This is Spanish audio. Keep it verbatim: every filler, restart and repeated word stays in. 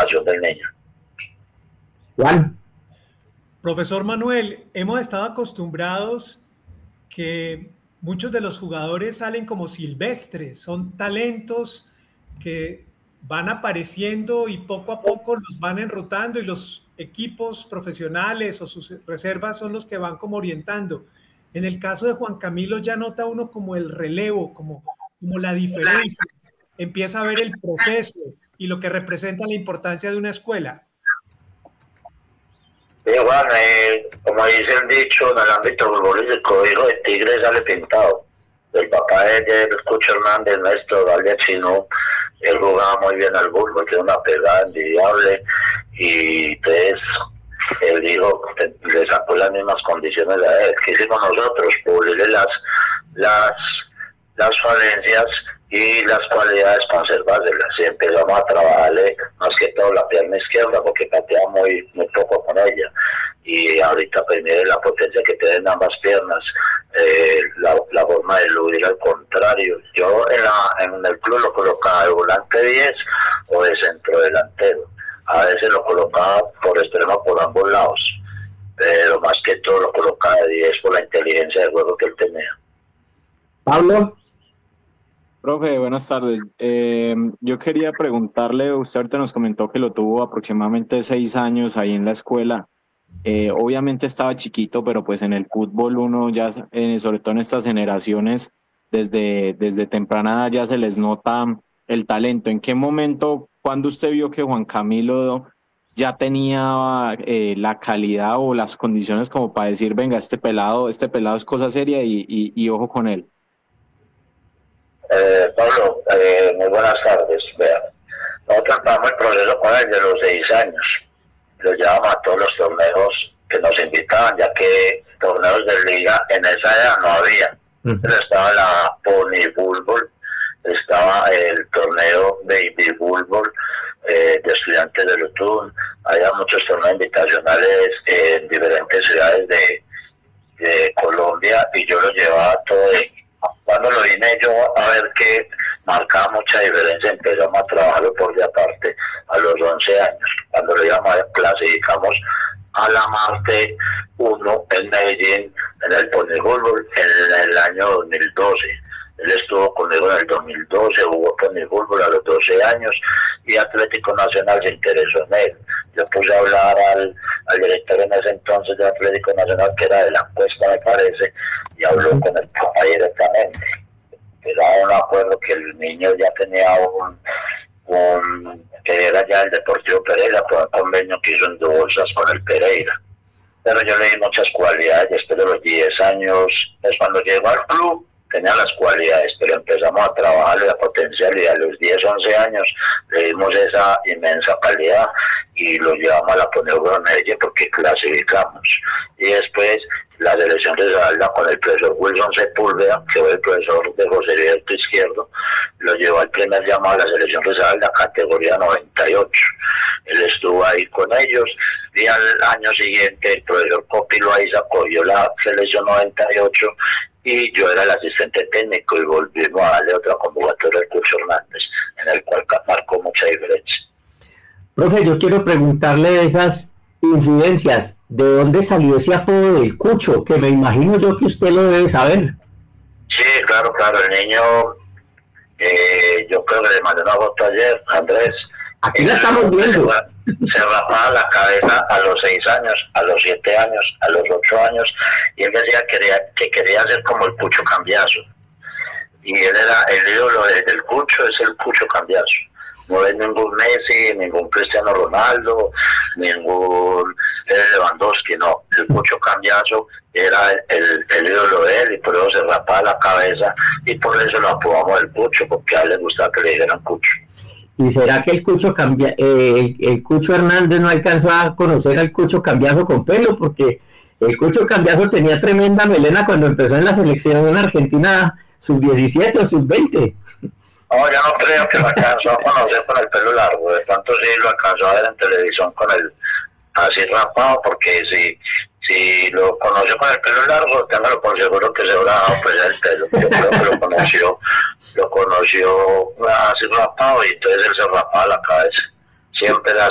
formación del niño. Juan. Profesor Manuel, hemos estado acostumbrados que muchos de los jugadores salen como silvestres, son talentos que van apareciendo y poco a poco los van enrutando y los equipos profesionales o sus reservas son los que van como orientando. En el caso de Juan Camilo ya nota uno como el relevo, como, como la diferencia, empieza a ver el proceso y lo que representa la importancia de una escuela. Sí, Juan, eh, como dice el dicho, en el ámbito futbolístico, hijo de tigre sale pintado. El papá de, de Cucho Hernández, nuestro Valle Chino, él jugaba muy bien al fútbol, tiene una pegada envidiable, y entonces el hijo le sacó las mismas condiciones a él. ¿Qué hicimos nosotros? Pulirle las, las, las falencias y las cualidades, conservárselas, y empezamos a trabajarle más que todo la pierna izquierda, porque patea muy, muy poco con ella, y ahorita pues mire la potencia que tienen ambas piernas, eh, la, la forma de eludir al contrario. Yo en, la, en el club lo colocaba de volante diez o de centro delantero, a veces lo colocaba por extremo por ambos lados, pero más que todo lo colocaba de diez por la inteligencia de juego que él tenía. Pablo. Profe, buenas tardes. Eh, yo quería preguntarle, usted ahorita nos comentó que lo tuvo aproximadamente seis años ahí en la escuela. Eh, obviamente estaba chiquito, pero pues en el fútbol uno ya, eh, sobre todo en estas generaciones, desde, desde temprana edad ya se les nota el talento. ¿En qué momento, cuando usted vio que Juan Camilo ya tenía eh, la calidad o las condiciones como para decir, venga, este pelado, este pelado es cosa seria y, y, y ojo con él? Eh, Pablo, eh, muy buenas tardes. Vean, nosotros empezamos el proceso con él de los seis años. Lo llevamos a todos los torneos que nos invitaban, ya que torneos de liga en esa edad no había. Uh-huh. Pero estaba la Pony Fútbol, estaba el torneo Baby Fútbol eh, de estudiantes de Lutún. Había muchos torneos invitacionales eh, en diferentes ciudades de, de Colombia, y yo lo llevaba todo de. Cuando lo vine yo a ver que marcaba mucha diferencia, empezamos a trabajarlo por de aparte a los once años. Cuando lo íbamos a clasificamos a la Marte uno en Medellín, en el Pony Fútbol, en el año dos mil doce. Él estuvo conmigo en el dos mil doce, jugó Pony Fútbol a los doce años, y Atlético Nacional se interesó en él. Yo puse a hablar al, al director en ese entonces de Atlético Nacional, que era de la encuesta me parece, y habló con el papá directamente. Era un acuerdo que el niño ya tenía un, un que era ya el Deportivo Pereira, por un convenio que hizo en bolsas con el Pereira. Pero yo le di muchas cualidades. Después de los diez años, es cuando llegó al club, tenía las cualidades, pero empezamos a trabajar la potencial, y a los diez, once años le dimos esa inmensa calidad y lo llevamos a la Ponegro Medellín porque clasificamos. Y después la selección de Risaralda con el profesor Wilson Sepúlveda, que fue el profesor de José Heriberto Izquierdo, lo llevó al primer llamado a la selección de Risaralda categoría noventa y ocho. Él estuvo ahí con ellos, y al año siguiente el profesor Copi Loaiza cogió la selección noventa y ocho, y yo era el asistente técnico, y volvimos a darle otra convocatoria al Cucho Hernández, en el cual marcó mucha diferencia. Profe, yo quiero preguntarle de esas influencias, ¿de dónde salió ese apodo del Cucho? Que me imagino yo que usted lo debe saber. Sí, claro, claro, el niño, eh, yo creo que le mandé una foto ayer, Andrés. Aquí la estamos viendo. Se rapaba la cabeza a los seis años, a los siete años, a los ocho años, y él decía que quería, que quería ser como el Cucho Cambiazo. Y él era el ídolo del Cucho, es el Cucho Cambiazo. No es ningún Messi, ningún Cristiano Ronaldo, ningún Lewandowski, no. El Cucho Cambiazo era el, el, el ídolo de él, y por eso se rapaba la cabeza, y por eso lo apodamos el Cucho, porque a él le gustaba que le dijeran Cucho. ¿Y será que el Cucho cambia, eh, el, el Cucho Hernández no alcanzó a conocer al Cucho Cambiazo con pelo? Porque el Cucho Cambiazo tenía tremenda melena cuando empezó en la selección argentina sub diecisiete o sub veinte. No, yo no creo que lo alcanzó a conocer con el pelo largo. De tanto sí lo alcanzó a ver en televisión con el así rapado, porque si, si lo conoció con el pelo largo, téngalo por seguro que se habrá dado pues el pelo. Yo creo que lo conoció, lo conoció así rapado, y entonces él se rapaba la cabeza. Siempre era